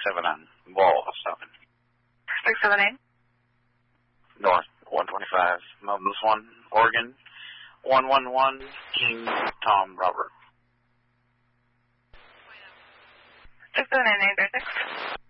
679 Wall, stopping. 678? North, 125, Mobiles 1, Oregon, 111, King Tom Robert. 679 836.